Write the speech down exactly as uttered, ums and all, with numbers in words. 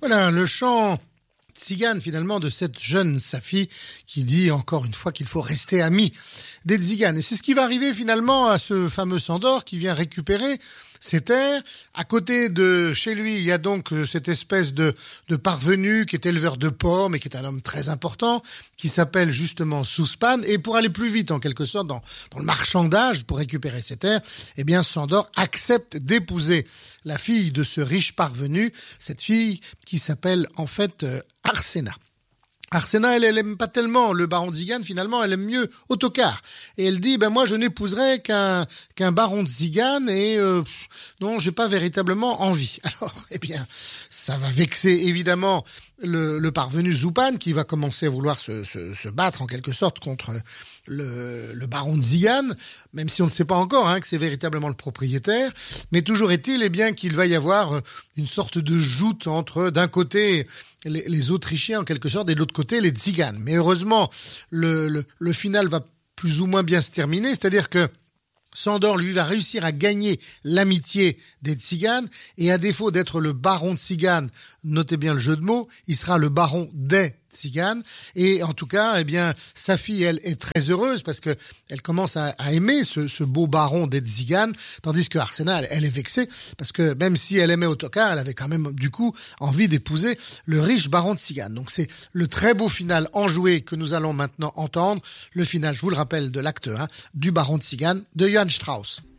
Voilà, le chant tzigane finalement de cette jeune Safi qui dit encore une fois qu'il faut rester ami des tziganes. Et c'est ce qui va arriver finalement à ce fameux Sandor qui vient récupérer ses terres. À côté de chez lui, il y a donc cette espèce de, de parvenu qui est éleveur de porcs, mais qui est un homme très important, qui s'appelle justement Souspan. Et pour aller plus vite, en quelque sorte, dans, dans le marchandage, pour récupérer ses terres, eh bien, Sandor accepte d'épouser la fille de ce riche parvenu, cette fille qui s'appelle en fait euh, Arsena. Arsena, elle, elle aime pas tellement le baron de Tzigane, finalement, elle aime mieux Ottokar. Et elle dit, ben moi, je n'épouserai qu'un qu'un baron de Tzigane et euh, non, j'ai pas véritablement envie. Alors, eh bien, ça va vexer évidemment le, le parvenu Zupan qui va commencer à vouloir se, se, se battre en quelque sorte contre le, le baron de Tzigane, même si on ne sait pas encore hein, que c'est véritablement le propriétaire. Mais toujours est-il, eh bien, qu'il va y avoir une sorte de joute entre, d'un côté, Les, les Autrichiens en quelque sorte et de l'autre côté les Tziganes. Mais heureusement, le, le, le final va plus ou moins bien se terminer, c'est-à-dire que Sandor, lui, va réussir à gagner l'amitié des Tziganes et à défaut d'être le baron de Tzigane, notez bien le jeu de mots, il sera le baron des Tziganes. Et en tout cas, eh bien, sa fille, elle, est très heureuse parce que elle commence à, à aimer ce, ce beau baron des Tziganes, tandis que Arsena, elle, elle est vexée parce que même si elle aimait Ottokar, elle avait quand même, du coup, envie d'épouser le riche baron de Tzigane. Donc c'est le très beau final enjoué que nous allons maintenant entendre. Le final, je vous le rappelle, de l'acte un du baron de Tzigane de Johann Strauss.